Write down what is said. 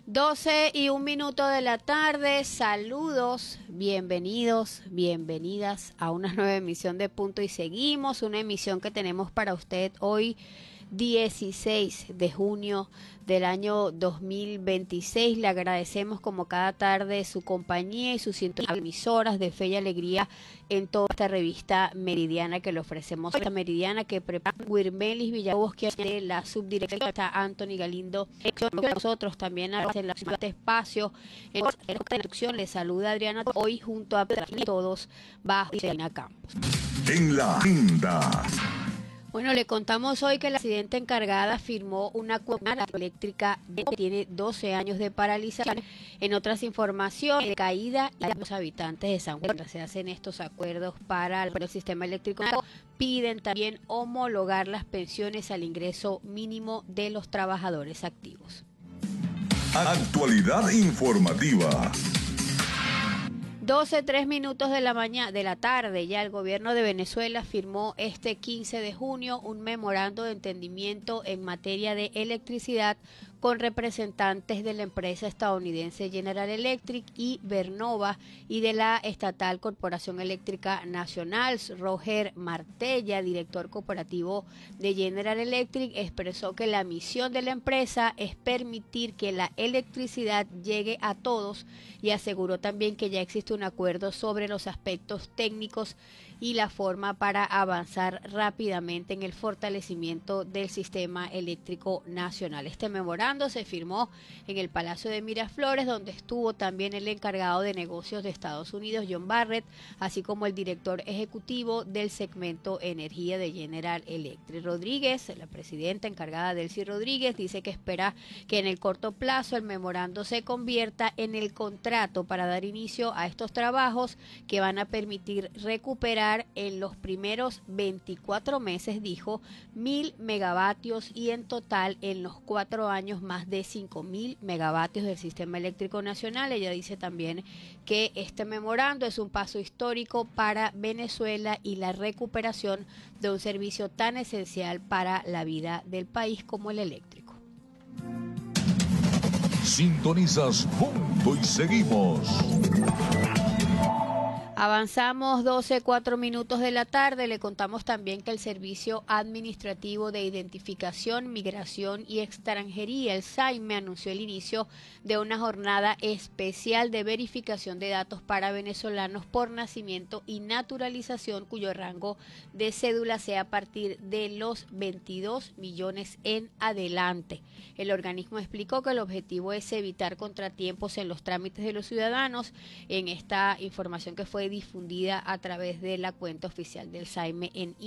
12:01 de la tarde, saludos, bienvenidos, bienvenidas a una nueva emisión de Punto y Seguimos, una emisión que tenemos para usted hoy 16 de junio del año 2026. Le agradecemos como cada tarde su compañía y sus 100 emisoras de fe y alegría en toda esta revista meridiana que le ofrecemos. Esta meridiana que prepara Wirmelis Villalobos, que de la subdirectora está Anthony Galindo. Nosotros también en la este espacio en la introducción le saluda Adriana hoy junto a todos bajo Selena Campos. En la agenda. Bueno, le contamos hoy que la presidenta encargada firmó una acuerdo eléctrica que tiene 12 años de paralización. En otras informaciones, de caída de los habitantes de San Juan se hacen estos acuerdos para el sistema eléctrico. Piden también homologar las pensiones al ingreso mínimo de los trabajadores activos. Actualidad informativa. 12:03 de la tarde, ya el gobierno de Venezuela firmó este 15 de junio un memorando de entendimiento en materia de electricidad con representantes de la empresa estadounidense General Electric y Vernova y de la estatal Corporación Eléctrica Nacional. Roger Martella, director corporativo de General Electric, expresó que la misión de la empresa es permitir que la electricidad llegue a todos y aseguró también que ya existe un acuerdo sobre los aspectos técnicos y la forma para avanzar rápidamente en el fortalecimiento del sistema eléctrico nacional. Este memorando se firmó en el Palacio de Miraflores, donde estuvo también el encargado de negocios de Estados Unidos, John Barrett, así como el director ejecutivo del segmento energía de General Electric. Rodríguez, la presidenta encargada Delcy Rodríguez, dice que espera que en el corto plazo el memorando se convierta en el contrato para dar inicio a estos trabajos que van a permitir recuperar en los primeros 24 meses, dijo, 1.000 megavatios y en total en los 4 años más de 5.000 megavatios del sistema eléctrico nacional. Ella dice también que este memorando es un paso histórico para Venezuela y la recuperación de un servicio tan esencial para la vida del país como el eléctrico. Sintonizas Punto y Seguimos. Avanzamos 12:04 de la tarde. Le contamos también que el Servicio Administrativo de Identificación, Migración y Extranjería, el SAIME, anunció el inicio de una jornada especial de verificación de datos para venezolanos por nacimiento y naturalización cuyo rango de cédula sea a partir de los 22 millones en adelante. El organismo explicó que el objetivo es evitar contratiempos en los trámites de los ciudadanos. En esta información que fue difundida a través de la cuenta oficial del SAIME en